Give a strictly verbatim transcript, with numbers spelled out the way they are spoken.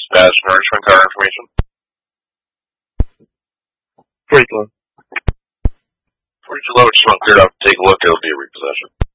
dispatch nourishment card information? Frequently. Before you load, just want to clear it up, take a look, it'll be a repossession.